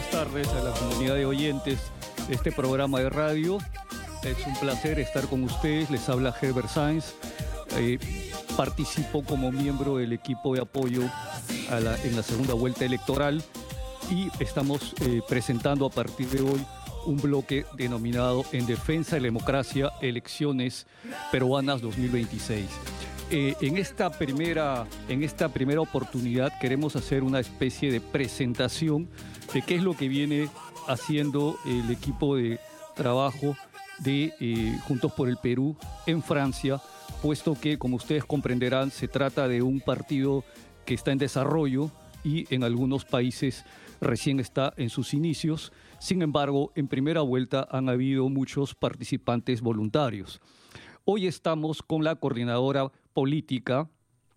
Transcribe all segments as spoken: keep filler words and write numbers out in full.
buenas tardes a la comunidad de oyentes de este programa de radio. Es un placer estar con ustedes. Les habla Herbert Sainz. Eh, participo como miembro del equipo de apoyo a la, en la segunda vuelta electoral y estamos eh, presentando a partir de hoy un bloque denominado En Defensa de la Democracia, Elecciones Peruanas dos mil veintiséis. Eh, en, esta primera, en esta primera oportunidad queremos hacer una especie de presentación de qué es lo que viene haciendo el equipo de trabajo de eh, Juntos por el Perú en Francia, puesto que, como ustedes comprenderán, se trata de un partido que está en desarrollo y en algunos países recién está en sus inicios. Sin embargo, en primera vuelta han habido muchos participantes voluntarios. Hoy estamos con la coordinadora política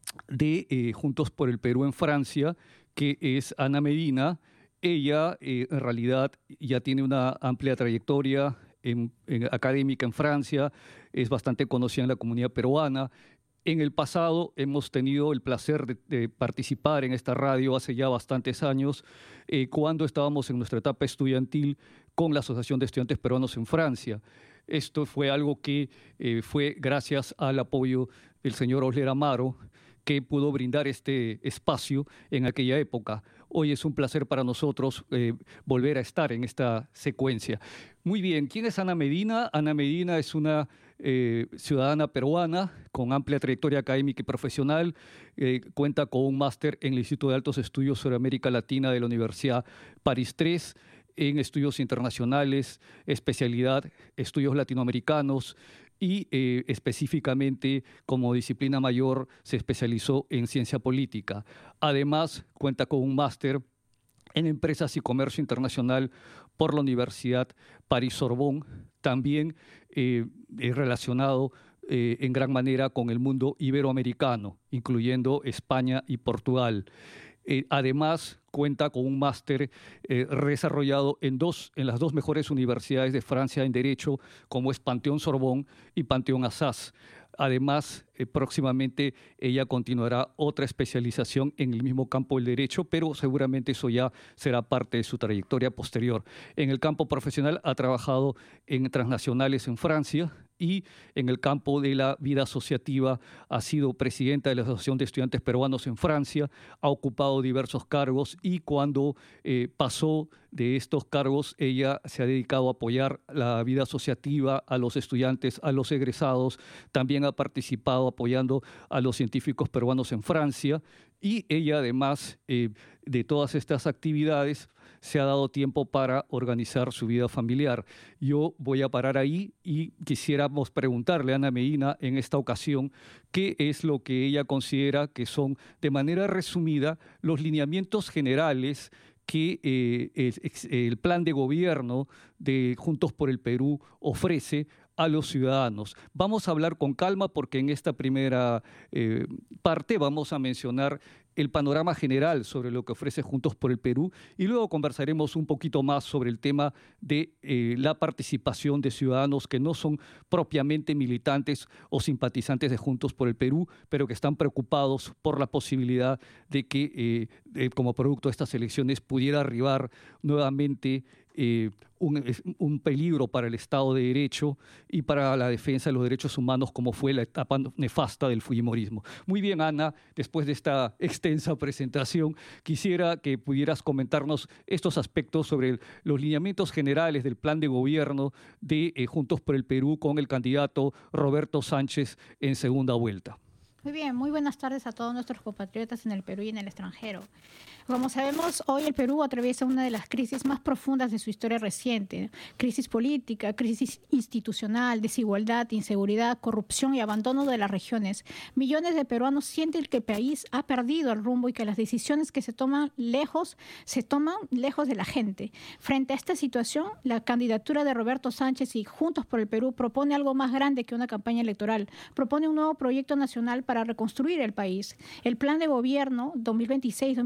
de eh, Juntos por el Perú en Francia, que es Ana Medina. Ella, eh, en realidad, ya tiene una amplia trayectoria en, en académica en Francia, es bastante conocida en la comunidad peruana. En el pasado hemos tenido el placer de, de participar en esta radio hace ya bastantes años, eh, cuando estábamos en nuestra etapa estudiantil con la Asociación de Estudiantes Peruanos en Francia. Esto fue algo que eh, fue gracias al apoyo del señor Osler Amaro, que pudo brindar este espacio en aquella época. Hoy es un placer para nosotros eh, volver a estar en esta secuencia. Muy bien, ¿quién es Ana Medina? Ana Medina es una eh, ciudadana peruana con amplia trayectoria académica y profesional. Eh, cuenta con un máster en el Instituto de Altos Estudios sobre América Latina de la Universidad París tres, en estudios internacionales, especialidad estudios latinoamericanos y eh, específicamente como disciplina mayor se especializó en ciencia política. Además, cuenta con un máster en Empresas y Comercio Internacional por la Universidad París-Sorbonne, también eh, relacionado eh, en gran manera con el mundo iberoamericano, incluyendo España y Portugal. Eh, además, cuenta con un máster eh, desarrollado en, dos, en las dos mejores universidades de Francia en Derecho, como es Panteón-Sorbonne y Panteón-Assas. Además, eh, próximamente ella continuará otra especialización en el mismo campo del derecho, pero seguramente eso ya será parte de su trayectoria posterior. En el campo profesional ha trabajado en transnacionales en Francia y en el campo de la vida asociativa ha sido presidenta de la Asociación de Estudiantes Peruanos en Francia, ha ocupado diversos cargos y cuando eh, pasó de estos cargos, ella se ha dedicado a apoyar la vida asociativa a los estudiantes, a los egresados. También ha participado apoyando a los científicos peruanos en Francia y ella, además eh, de todas estas actividades, se ha dado tiempo para organizar su vida familiar. Yo voy a parar ahí y quisiéramos preguntarle a Ana Medina en esta ocasión qué es lo que ella considera que son, de manera resumida, los lineamientos generales que eh, el, el plan de gobierno de Juntos por el Perú ofrece a los ciudadanos. Vamos a hablar con calma porque en esta primera eh, parte vamos a mencionar el panorama general sobre lo que ofrece Juntos por el Perú y luego conversaremos un poquito más sobre el tema de eh, la participación de ciudadanos que no son propiamente militantes o simpatizantes de Juntos por el Perú, pero que están preocupados por la posibilidad de que eh, de, como producto de estas elecciones pudiera arribar nuevamente Eh, un, un peligro para el Estado de Derecho y para la defensa de los derechos humanos, como fue la etapa nefasta del fujimorismo. Muy bien, Ana, después de esta extensa presentación, quisiera que pudieras comentarnos estos aspectos sobre el, los lineamientos generales del plan de gobierno de eh, Juntos por el Perú con el candidato Roberto Sánchez en segunda vuelta. Muy bien, muy buenas tardes a todos nuestros compatriotas en el Perú y en el extranjero. Como sabemos, hoy el Perú atraviesa una de las crisis más profundas de su historia reciente. Crisis política, crisis institucional, desigualdad, inseguridad, corrupción y abandono de las regiones. Millones de peruanos sienten que el país ha perdido el rumbo y que las decisiones que se toman lejos, se toman lejos de la gente. Frente a esta situación, la candidatura de Roberto Sánchez y Juntos por el Perú propone algo más grande que una campaña electoral. Propone un nuevo proyecto nacional para reconstruir el país. El plan de gobierno dos mil veintiséis a dos mil treinta y uno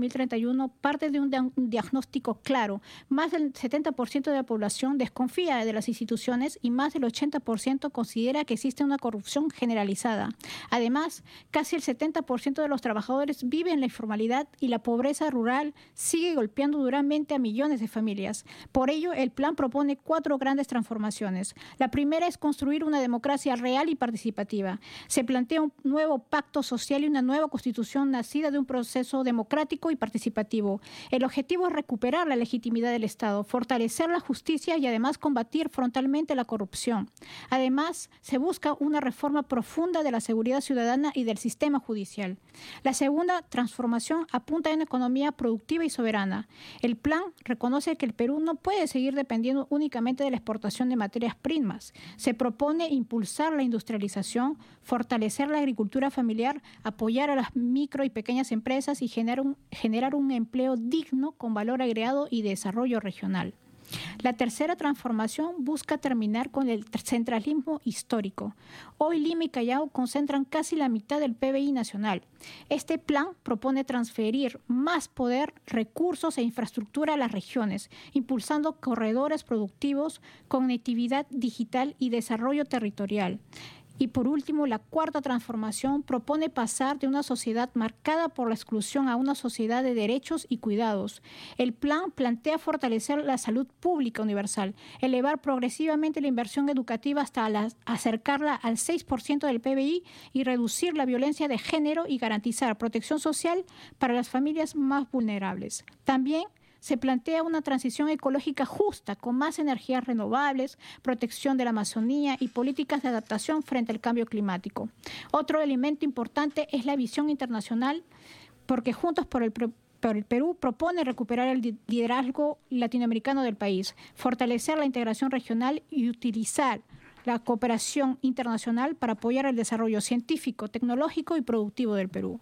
y uno parte de un, dia- un diagnóstico claro. Más del setenta por ciento de la población desconfía de las instituciones y más del ochenta por ciento considera que existe una corrupción generalizada. Además, casi el setenta por ciento de los trabajadores vive en la informalidad y la pobreza rural sigue golpeando duramente a millones de familias. Por ello, el plan propone cuatro grandes transformaciones. La primera es construir una democracia real y participativa. Se plantea un nuevo pacto social y una nueva constitución nacida de un proceso democrático y participativo. El objetivo es recuperar la legitimidad del Estado, fortalecer la justicia y además combatir frontalmente la corrupción. Además, se busca una reforma profunda de la seguridad ciudadana y del sistema judicial. La segunda transformación apunta a una economía productiva y soberana. El plan reconoce que el Perú no puede seguir dependiendo únicamente de la exportación de materias primas. Se propone impulsar la industrialización, fortalecer la agricultura familiar, apoyar a las micro y pequeñas empresas y generar un, generar un empleo digno con valor agregado y desarrollo regional. La tercera transformación busca terminar con el centralismo histórico. Hoy Lima y Callao concentran casi la mitad del P B I nacional. Este plan propone transferir más poder, recursos e infraestructura a las regiones, impulsando corredores productivos, conectividad digital y desarrollo territorial. Y por último, la cuarta transformación propone pasar de una sociedad marcada por la exclusión a una sociedad de derechos y cuidados. El plan plantea fortalecer la salud pública universal, elevar progresivamente la inversión educativa hasta la, acercarla al seis por ciento del P B I y reducir la violencia de género y garantizar protección social para las familias más vulnerables. También se plantea una transición ecológica justa, con más energías renovables, protección de la Amazonía y políticas de adaptación frente al cambio climático. Otro elemento importante es la visión internacional, porque Juntos por el, por el Perú propone recuperar el liderazgo latinoamericano del país, fortalecer la integración regional y utilizar la cooperación internacional para apoyar el desarrollo científico, tecnológico y productivo del Perú.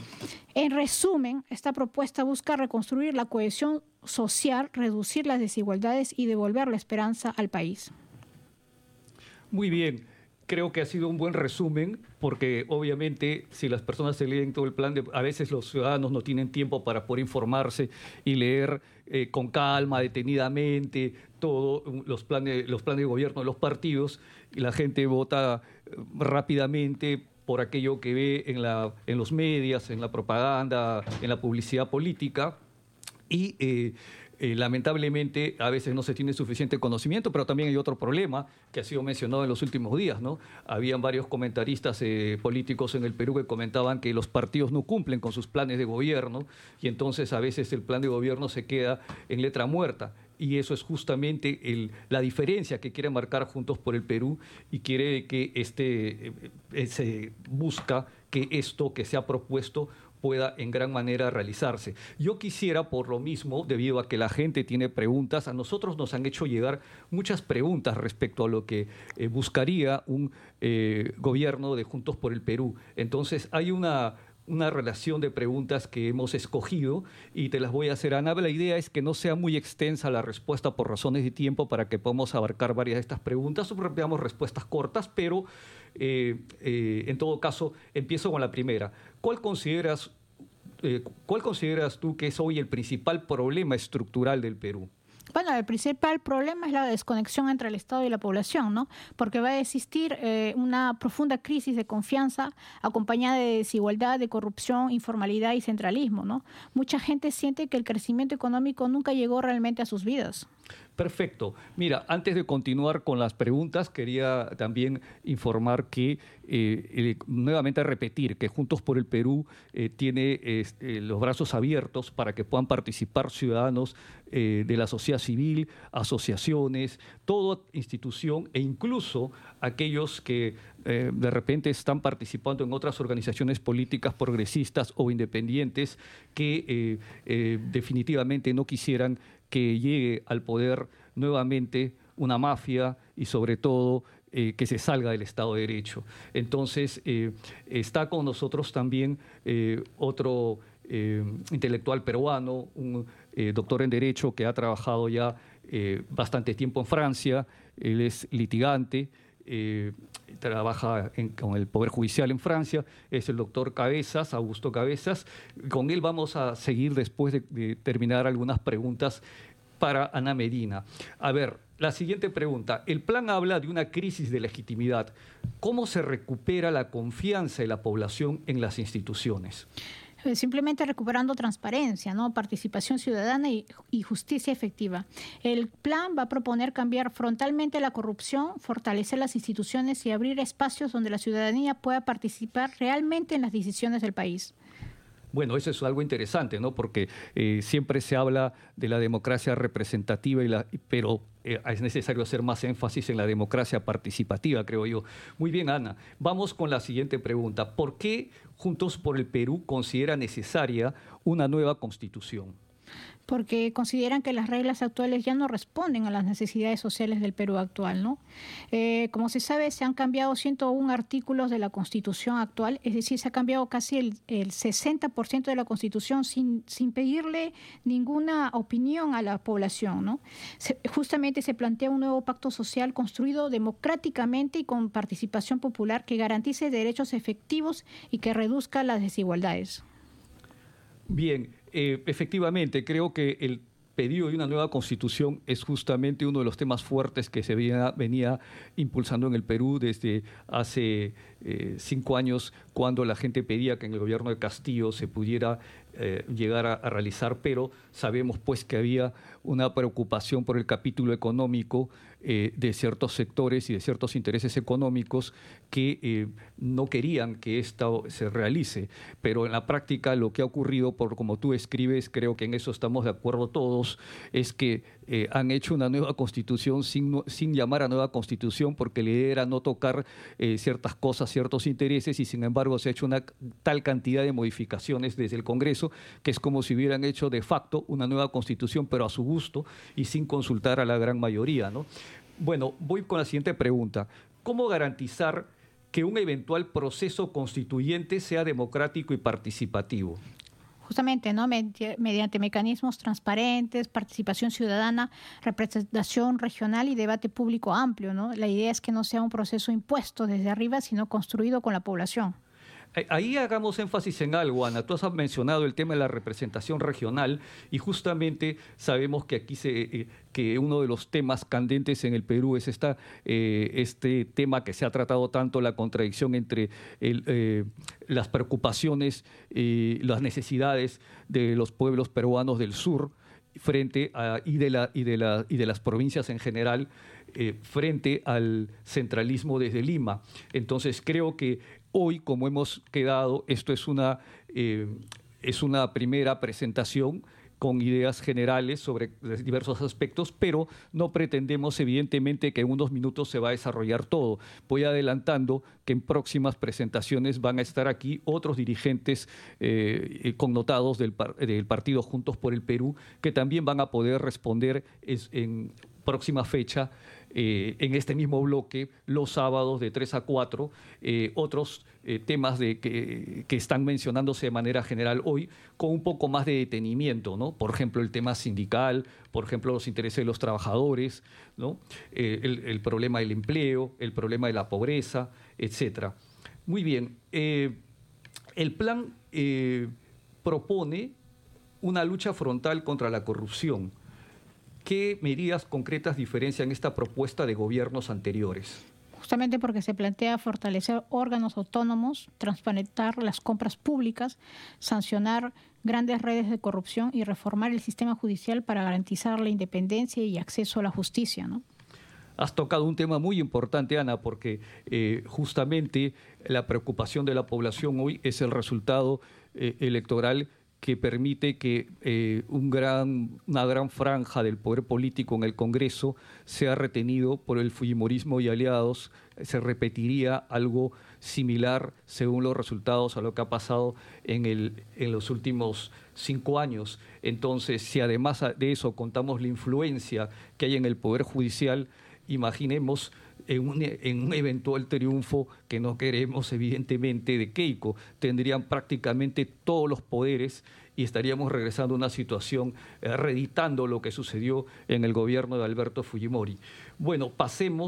En resumen, esta propuesta busca reconstruir la cohesión social, reducir las desigualdades y devolver la esperanza al país. Muy bien, creo que ha sido un buen resumen, porque obviamente si las personas se leen todo el plan, de, a veces los ciudadanos no tienen tiempo para poder informarse y leer eh, con calma, detenidamente, todos los planes, los planes de gobierno de los partidos, y la gente vota eh, rápidamente por aquello que ve en, la, en los medios, en la propaganda, en la publicidad política, y eh, eh, lamentablemente a veces no se tiene suficiente conocimiento, pero también hay otro problema que ha sido mencionado en los últimos días, ¿no? Habían varios comentaristas eh, políticos en el Perú que comentaban que los partidos no cumplen con sus planes de gobierno, y entonces a veces el plan de gobierno se queda en letra muerta. Y eso es justamente el, la diferencia que quiere marcar Juntos por el Perú, y quiere que este, eh, se busca que esto que se ha propuesto pueda en gran manera realizarse. Yo quisiera, por lo mismo, debido a que la gente tiene preguntas, a nosotros nos han hecho llegar muchas preguntas respecto a lo que eh, buscaría un eh, gobierno de Juntos por el Perú. Entonces, hay una... una relación de preguntas que hemos escogido y te las voy a hacer, Ana. La idea es que no sea muy extensa la respuesta por razones de tiempo, para que podamos abarcar varias de estas preguntas. Veamos respuestas cortas, pero eh, eh, en todo caso empiezo con la primera. ¿Cuál consideras, eh, ¿Cuál consideras tú que es hoy el principal problema estructural del Perú? Bueno, el principal problema es la desconexión entre el Estado y la población, ¿no? Porque va a existir eh, una profunda crisis de confianza acompañada de desigualdad, de corrupción, informalidad y centralismo, ¿no? Mucha gente siente que el crecimiento económico nunca llegó realmente a sus vidas. Perfecto. Mira, antes de continuar con las preguntas, quería también informar que, eh, eh, nuevamente repetir, que Juntos por el Perú eh, tiene eh, los brazos abiertos para que puedan participar ciudadanos eh, de la sociedad civil, asociaciones, toda institución, e incluso aquellos que eh, de repente están participando en otras organizaciones políticas progresistas o independientes que eh, eh, definitivamente no quisieran que llegue al poder nuevamente una mafia, y sobre todo eh, que se salga del Estado de Derecho. Entonces, eh, está con nosotros también eh, otro eh, intelectual peruano, un eh, doctor en Derecho que ha trabajado ya eh, bastante tiempo en Francia. Él es litigante eh, trabaja en, con el Poder Judicial en Francia, es el doctor Cabezas, Augusto Cabezas. Con él vamos a seguir después de, de terminar algunas preguntas para Ana Medina. A ver, la siguiente pregunta. El plan habla de una crisis de legitimidad. ¿Cómo se recupera la confianza de la población en las instituciones? Simplemente recuperando transparencia, ¿no? Participación ciudadana y, y justicia efectiva. El plan va a proponer cambiar frontalmente la corrupción, fortalecer las instituciones y abrir espacios donde la ciudadanía pueda participar realmente en las decisiones del país. Bueno, eso es algo interesante, ¿no? Porque eh, siempre se habla de la democracia representativa, y la, pero eh, es necesario hacer más énfasis en la democracia participativa, creo yo. Muy bien, Ana. Vamos con la siguiente pregunta. ¿Por qué Juntos por el Perú considera necesaria una nueva constitución? Porque consideran que las reglas actuales ya no responden a las necesidades sociales del Perú actual, ¿no? Eh, como se sabe, se han cambiado ciento uno artículos de la Constitución actual, es decir, se ha cambiado casi el, el sesenta por ciento de la Constitución sin, sin pedirle ninguna opinión a la población, ¿no? Se, justamente se plantea un nuevo pacto social construido democráticamente y con participación popular que garantice derechos efectivos y que reduzca las desigualdades. Bien. Eh, efectivamente, creo que el pedido de una nueva constitución es justamente uno de los temas fuertes que se venía, venía impulsando en el Perú desde hace eh, cinco años, cuando la gente pedía que en el gobierno de Castillo se pudiera eh, llegar a, a realizar, pero sabemos pues que había una preocupación por el capítulo económico eh, de ciertos sectores y de ciertos intereses económicos que eh, no querían que esto se realice. Pero en la práctica lo que ha ocurrido, por como tú escribes, creo que en eso estamos de acuerdo todos, es que eh, han hecho una nueva constitución sin, sin llamar a nueva constitución, porque la idea era no tocar eh, ciertas cosas, ciertos intereses, y sin embargo se ha hecho una tal cantidad de modificaciones desde el Congreso que es como si hubieran hecho de facto una nueva constitución, pero a su gusto y sin consultar a la gran mayoría, ¿no? Bueno, voy con la siguiente pregunta. ¿Cómo garantizar que un eventual proceso constituyente sea democrático y participativo? Justamente, ¿no? Mediante mecanismos transparentes, participación ciudadana, representación regional y debate público amplio, ¿no? La idea es que no sea un proceso impuesto desde arriba, sino construido con la población. Ahí hagamos énfasis en algo, Ana. Tú has mencionado el tema de la representación regional y justamente sabemos que aquí se, eh, que uno de los temas candentes en el Perú es esta, eh, este tema que se ha tratado tanto, la contradicción entre el, eh, las preocupaciones y las necesidades de los pueblos peruanos del sur frente a, y, de la, y, de la, y de las provincias en general eh, frente al centralismo desde Lima. Entonces creo que hoy, como hemos quedado, esto es una, eh, es una primera presentación con ideas generales sobre diversos aspectos, pero no pretendemos, evidentemente, que en unos minutos se va a desarrollar todo. Voy adelantando que en próximas presentaciones van a estar aquí otros dirigentes eh, connotados del, del partido Juntos por el Perú, que también van a poder responder es, en próxima fecha, Eh, en este mismo bloque, los sábados de tres a cuatro, eh, otros eh, temas de que, que están mencionándose de manera general hoy con un poco más de detenimiento, ¿no? Por ejemplo, el tema sindical, por ejemplo, los intereses de los trabajadores, ¿no? Eh, el, el problema del empleo, el problema de la pobreza, etcétera. Muy bien. Eh, el plan eh, propone una lucha frontal contra la corrupción. ¿Qué medidas concretas diferencian esta propuesta de gobiernos anteriores? Justamente porque se plantea fortalecer órganos autónomos, transparentar las compras públicas, sancionar grandes redes de corrupción y reformar el sistema judicial para garantizar la independencia y acceso a la justicia, ¿no? Has tocado un tema muy importante, Ana, porque eh, justamente la preocupación de la población hoy es el resultado eh, electoral que permite que eh, un gran, una gran franja del poder político en el Congreso sea retenido por el fujimorismo y aliados. Se repetiría algo similar, según los resultados, a lo que ha pasado en, el, en los últimos cinco años. Entonces, si además de eso contamos la influencia que hay en el Poder Judicial, imaginemos en un, en un eventual triunfo, que no queremos evidentemente, de Keiko, tendrían prácticamente todos los poderes y estaríamos regresando a una situación, eh, reeditando lo que sucedió en el gobierno de Alberto Fujimori. Bueno, pasemos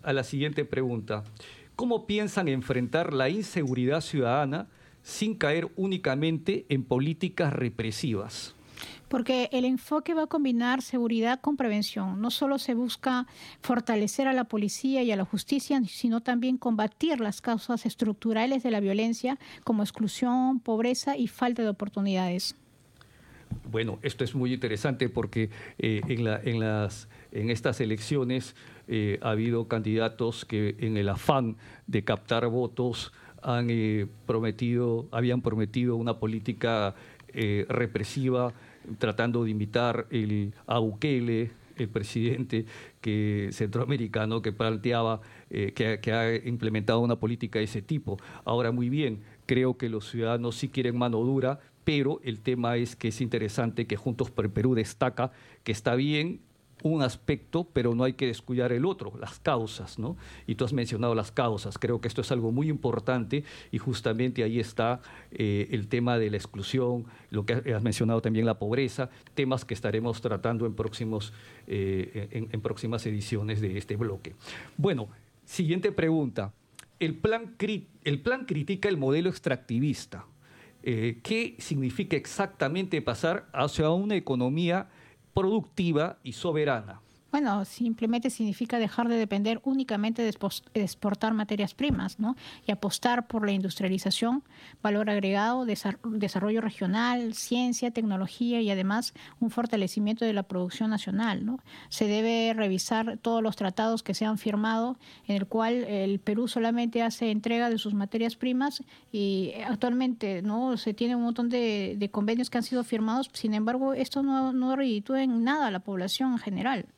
a la siguiente pregunta. ¿Cómo piensan enfrentar la inseguridad ciudadana sin caer únicamente en políticas represivas? Porque el enfoque va a combinar seguridad con prevención. No solo se busca fortalecer a la policía y a la justicia, sino también combatir las causas estructurales de la violencia, como exclusión, pobreza y falta de oportunidades. Bueno, esto es muy interesante porque eh, en, la, en, las, en estas elecciones eh, ha habido candidatos que en el afán de captar votos han eh, prometido, habían prometido una política eh, represiva, tratando de imitar el, a Bukele, el presidente que, centroamericano que planteaba, eh, que, que ha implementado una política de ese tipo. Ahora, muy bien, creo que los ciudadanos sí quieren mano dura, pero el tema es que es interesante que Juntos por el Perú destaca que está bien un aspecto, pero no hay que descuidar el otro, las causas, ¿no? Y tú has mencionado las causas. Creo que esto es algo muy importante y justamente ahí está eh, el tema de la exclusión, lo que has mencionado también, la pobreza, temas que estaremos tratando en, próximos, eh, en, en próximas ediciones de este bloque. Bueno, siguiente pregunta. El plan, cri- el plan critica el modelo extractivista. Eh, ¿Qué significa exactamente pasar hacia una economía productiva y soberana? Bueno, simplemente significa dejar de depender únicamente de exportar materias primas, ¿no? Y apostar por la industrialización, valor agregado, desarrollo regional, ciencia, tecnología y además un fortalecimiento de la producción nacional, ¿no? Se debe revisar todos los tratados que se han firmado, en el cual el Perú solamente hace entrega de sus materias primas y actualmente, ¿no?, se tiene un montón de, de convenios que han sido firmados. Sin embargo, esto no, no reditúa en nada a la población en general.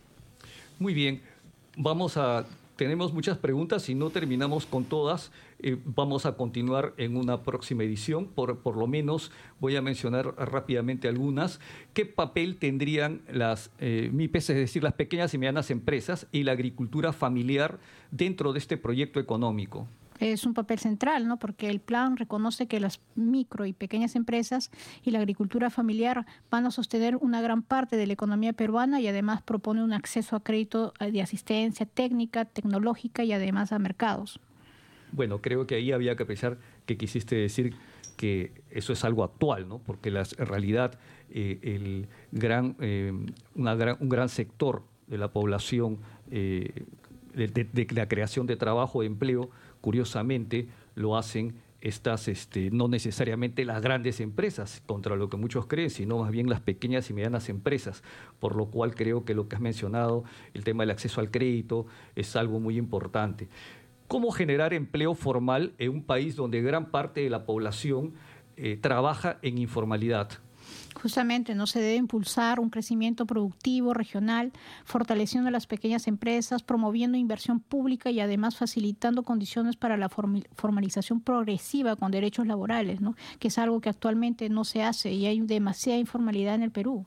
Muy bien, vamos a, tenemos muchas preguntas y no terminamos con todas, eh, vamos a continuar en una próxima edición, por, por lo menos voy a mencionar rápidamente algunas. ¿Qué papel tendrían las eh, M I P E S, es decir, las pequeñas y medianas empresas y la agricultura familiar dentro de este proyecto económico? Es un papel central, ¿no? Porque el plan reconoce que las micro y pequeñas empresas y la agricultura familiar van a sostener una gran parte de la economía peruana y además propone un acceso a crédito de asistencia técnica, tecnológica y además a mercados. Bueno, creo que ahí había que pensar que quisiste decir que eso es algo actual, ¿no? Porque las, en realidad eh, el gran, eh, una gran, un gran sector de la población eh, de, de, de la creación de trabajo, de empleo, curiosamente lo hacen estas, este, no necesariamente las grandes empresas, contra lo que muchos creen, sino más bien las pequeñas y medianas empresas, por lo cual creo que lo que has mencionado, el tema del acceso al crédito, es algo muy importante. ¿Cómo generar empleo formal en un país donde gran parte de la población eh, trabaja en informalidad? Justamente, no se debe impulsar un crecimiento productivo regional, fortaleciendo las pequeñas empresas, promoviendo inversión pública y además facilitando condiciones para la formalización progresiva con derechos laborales, ¿no?, que es algo que actualmente no se hace y hay demasiada informalidad en el Perú.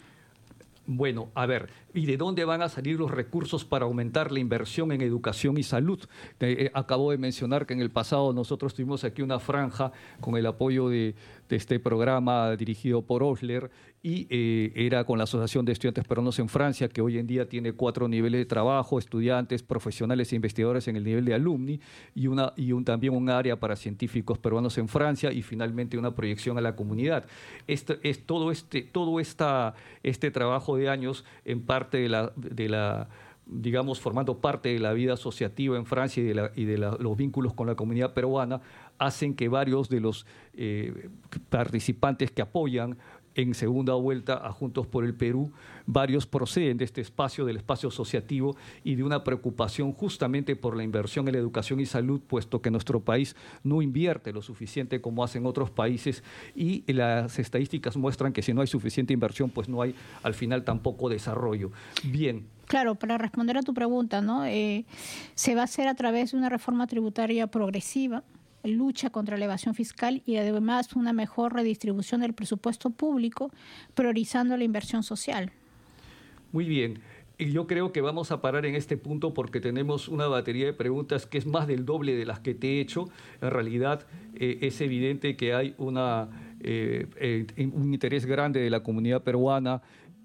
Bueno, a ver, ¿y de dónde van a salir los recursos para aumentar la inversión en educación y salud? Eh, acabo de mencionar que en el pasado nosotros tuvimos aquí una franja con el apoyo de, de este programa dirigido por Osler y eh, era con la Asociación de Estudiantes Peruanos en Francia, que hoy en día tiene cuatro niveles de trabajo, estudiantes, profesionales e investigadores en el nivel de alumni y, una, y un, también un área para científicos peruanos en Francia y finalmente una proyección a la comunidad. Este, es todo este, todo esta, este trabajo de años en parte de la, de la digamos, formando parte de la vida asociativa en Francia y de, la, y de la, los vínculos con la comunidad peruana, hacen que varios de los eh, participantes que apoyan en segunda vuelta a Juntos por el Perú, varios proceden de este espacio, del espacio asociativo y de una preocupación justamente por la inversión en la educación y salud, puesto que nuestro país no invierte lo suficiente como hacen otros países y las estadísticas muestran que si no hay suficiente inversión, pues no hay al final tampoco desarrollo. Bien. Claro, para responder a tu pregunta, ¿no? Eh, se va a hacer a través de una reforma tributaria progresiva, lucha contra la evasión fiscal y además una mejor redistribución del presupuesto público, priorizando la inversión social. Muy bien. Y yo creo que vamos a parar en este punto porque tenemos una batería de preguntas que es más del doble de las que te he hecho. En realidad eh, es evidente que hay una, eh, eh, un interés grande de la comunidad peruana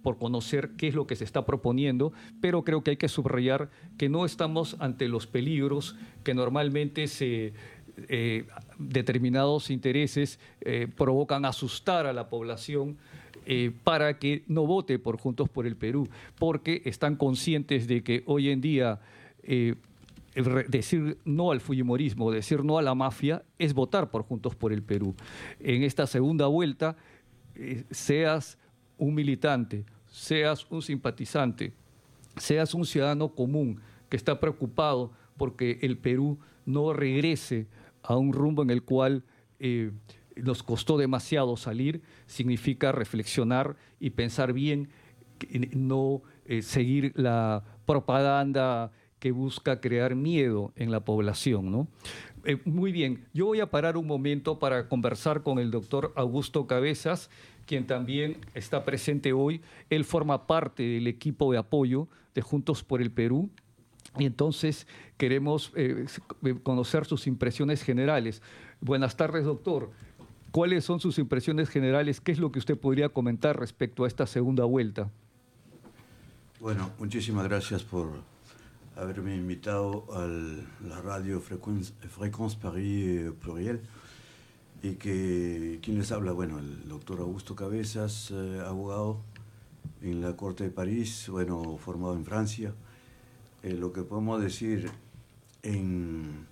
por conocer qué es lo que se está proponiendo, pero creo que hay que subrayar que no estamos ante los peligros que normalmente se, eh, determinados intereses eh, provocan asustar a la población eh, para que no vote por Juntos por el Perú, porque están conscientes de que hoy en día eh, decir no al fujimorismo, decir no a la mafia, es votar por Juntos por el Perú. En esta segunda vuelta, eh, seas un militante, seas un simpatizante, seas un ciudadano común que está preocupado porque el Perú no regrese a un rumbo en el cual eh, nos costó demasiado salir, significa reflexionar y pensar bien, no eh, seguir la propaganda que busca crear miedo en la población, ¿no? Eh, muy bien, yo voy a parar un momento para conversar con el doctor Augusto Cabezas, quien también está presente hoy. Él forma parte del equipo de apoyo de Juntos por el Perú y entonces queremos eh, conocer sus impresiones generales. Buenas tardes, doctor. ¿Cuáles son sus impresiones generales? ¿Qué es lo que usted podría comentar respecto a esta segunda vuelta? Bueno, muchísimas gracias por haberme invitado a la radio Fréquence, Fréquence Paris Pluriel, y que quien les habla, bueno, el doctor Augusto Cabezas, eh, abogado en la Corte de París, bueno, formado en Francia. Eh, lo que podemos decir en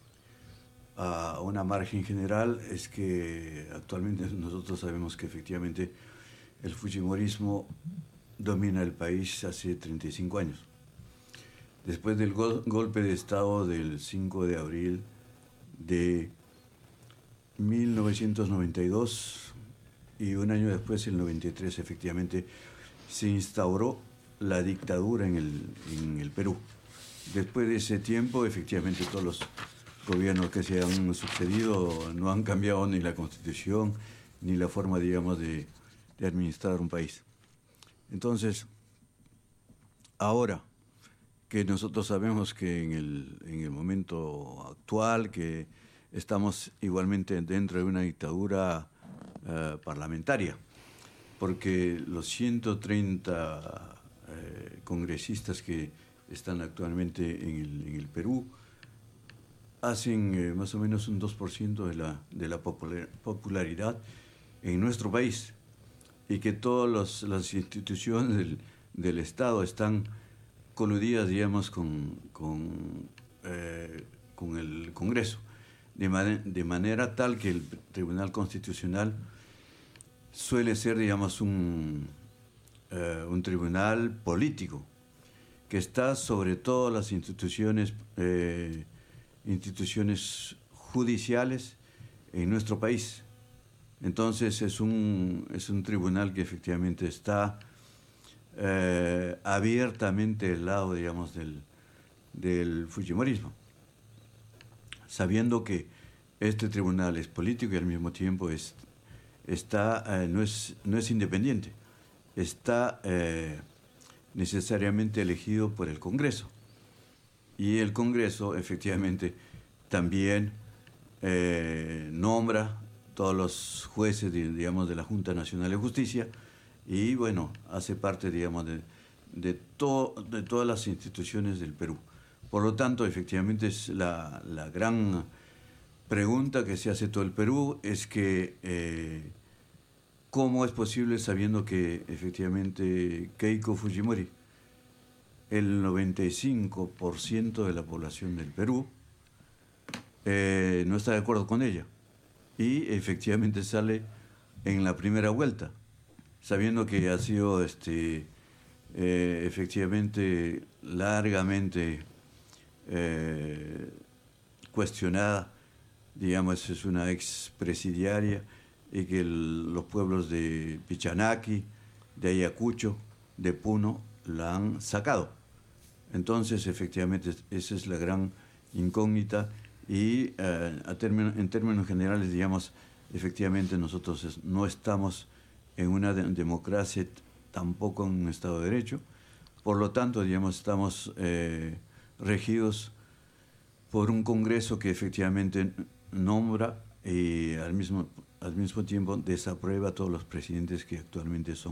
a una margen general es que actualmente nosotros sabemos que efectivamente el fujimorismo domina el país hace treinta y cinco años. Después del gol, golpe de Estado del cinco de abril de mil novecientos noventa y dos y un año después, el noventa y tres, efectivamente se instauró la dictadura en el, en el Perú. Después de ese tiempo, efectivamente, todos los gobiernos que se han sucedido no han cambiado ni la Constitución ni la forma, digamos, de, de administrar un país. Entonces, ahora que nosotros sabemos que en el, en el momento actual, que estamos igualmente dentro de una dictadura uh, parlamentaria, porque los ciento treinta eh, congresistas que están actualmente en el, en el Perú hacen eh, más o menos un dos por ciento de la, de la popular, popularidad en nuestro país, y que todas las instituciones del, del Estado están coludidas, digamos, con, con, eh, con el Congreso, de, man de manera tal que el Tribunal Constitucional suele ser, digamos, un, eh, un tribunal político, que está sobre todas las instituciones, eh, instituciones judiciales en nuestro país. Entonces es un, es un tribunal que efectivamente está eh, abiertamente del lado, digamos, del, del fujimorismo, sabiendo que este tribunal es político y al mismo tiempo es, está, eh, no, es, no es independiente, está eh, necesariamente elegido por el Congreso. Y el Congreso efectivamente también eh, nombra todos los jueces, digamos, de la Junta Nacional de Justicia, y bueno, hace parte, digamos, de, de, to, de todas las instituciones del Perú. Por lo tanto, efectivamente, es la, la gran pregunta que se hace todo el Perú, es que eh, ¿cómo es posible, sabiendo que efectivamente Keiko Fujimori, el noventa y cinco por ciento de la población del Perú eh, no está de acuerdo con ella? Y efectivamente sale en la primera vuelta, sabiendo que ha sido este, eh, efectivamente largamente eh, cuestionada, digamos, es una expresidiaria, y que el, los pueblos de Pichanaki, de Ayacucho, de Puno, la han sacado. Entonces, efectivamente, esa es la gran incógnita. Y eh, a término, en términos generales, digamos, efectivamente nosotros es, no estamos en una de, democracia, tampoco en un Estado de Derecho. Por lo tanto, digamos, estamos eh, regidos por un Congreso que efectivamente nombra y al mismo, al mismo tiempo desaprueba a todos los presidentes que actualmente son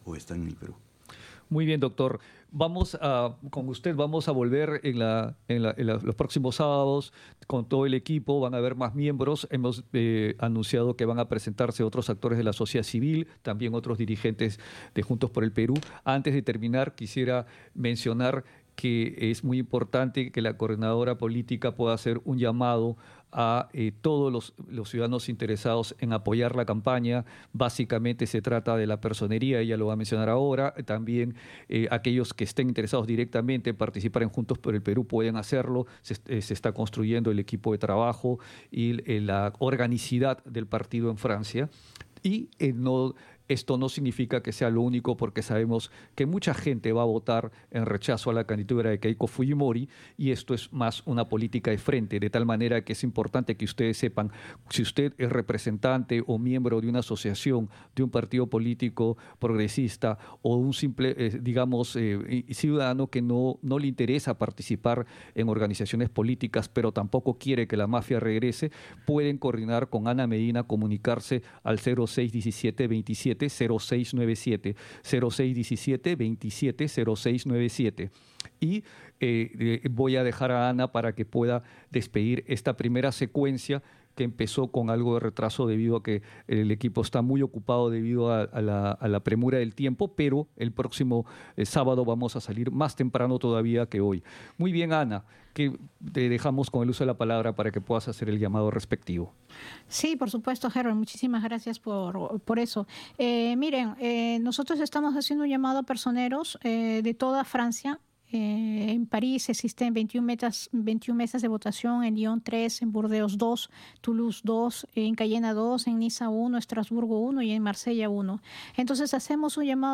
o están en el Perú. Muy bien, doctor. Vamos a, con usted vamos a volver en, la, en, la, en la, los próximos sábados con todo el equipo. Van a haber más miembros. Hemos eh, anunciado que van a presentarse otros actores de la sociedad civil, también otros dirigentes de Juntos por el Perú. Antes de terminar, quisiera mencionar que es muy importante que la coordinadora política pueda hacer un llamado a eh, todos los, los ciudadanos interesados en apoyar la campaña. Básicamente se trata de la personería, ella lo va a mencionar ahora. También eh, aquellos que estén interesados directamente en participar en Juntos por el Perú pueden hacerlo. Se, eh, se está construyendo el equipo de trabajo y eh, la organicidad del partido en Francia. Y eh, no... Esto no significa que sea lo único, porque sabemos que mucha gente va a votar en rechazo a la candidatura de Keiko Fujimori, y esto es más una política de frente, de tal manera que es importante que ustedes sepan, si usted es representante o miembro de una asociación, de un partido político progresista o un simple, eh, digamos, eh, ciudadano que no, no le interesa participar en organizaciones políticas, pero tampoco quiere que la mafia regrese, pueden coordinar con Ana Medina, comunicarse al cero seis diecisiete veintisiete cero seis nueve siete, cero seis diecisiete veintisiete cero seis nueve siete. Y eh, voy a dejar a Ana para que pueda despedir esta primera secuencia que empezó con algo de retraso debido a que el equipo está muy ocupado debido a, a, la, a la premura del tiempo, pero el próximo eh, sábado vamos a salir más temprano todavía que hoy. Muy bien, Ana, que te dejamos con el uso de la palabra para que puedas hacer el llamado respectivo. Sí, por supuesto, Herbert, muchísimas gracias por, por eso. Eh, miren, eh, nosotros estamos haciendo un llamado a personeros eh, de toda Francia. Eh, en París existen veintiuna mesas, veintiuna mesas de votación, en Lyon tres, en Burdeos dos, Toulouse dos, en Cayena dos, en Niza uno, Estrasburgo uno y en Marsella uno. Entonces hacemos un llamado